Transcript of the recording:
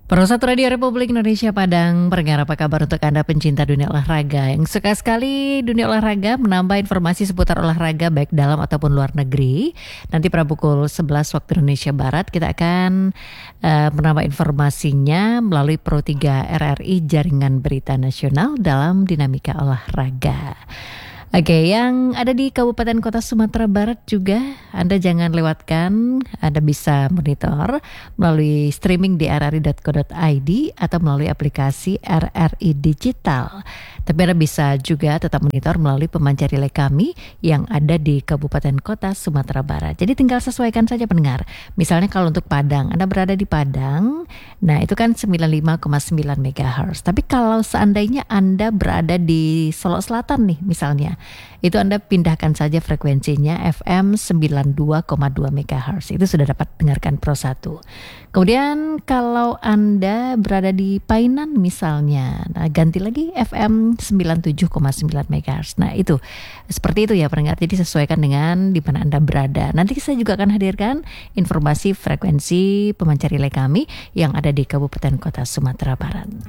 Pemirsa Radio Republik Indonesia Padang, pendengar apa kabar untuk Anda pencinta dunia olahraga yang suka sekali dunia olahraga, menambah informasi seputar olahraga baik dalam ataupun luar negeri. Nanti pada pukul 11 waktu Indonesia Barat kita akan menambah informasinya melalui Pro 3 RRI Jaringan Berita Nasional dalam Dinamika Olahraga. Oke, yang ada di Kabupaten Kota Sumatera Barat juga Anda jangan lewatkan. Anda bisa monitor melalui streaming di rri.co.id atau melalui aplikasi RRI Digital. Tapi Anda bisa juga tetap monitor melalui pemancar relay kami yang ada di Kabupaten Kota Sumatera Barat. Jadi tinggal sesuaikan saja pendengar. Misalnya kalau untuk Padang, Anda berada di Padang, nah itu kan 95,9 MHz. Tapi kalau seandainya Anda berada di Solo Selatan nih misalnya, itu Anda pindahkan saja frekuensinya FM 92,2 MHz. Itu sudah dapat dengarkan Pro 1. Kemudian kalau Anda berada di Painan misalnya, nah ganti lagi FM 97,9 MHz. Nah itu seperti itu ya pendengar. Jadi sesuaikan dengan di mana Anda berada. Nanti saya juga akan hadirkan informasi frekuensi pemancar relay kami yang ada di Kabupaten Kota Sumatera Barat.